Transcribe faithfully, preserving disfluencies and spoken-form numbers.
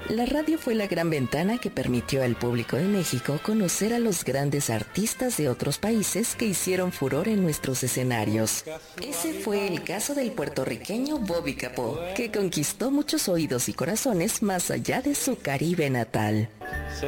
La radio fue la gran ventana que permitió al público de México conocer a los grandes artistas de otros países que hicieron furor en nuestros escenarios. Ese fue el caso del puertorriqueño Bobby Capó, que conquistó muchos oídos y corazones más allá de su Caribe natal.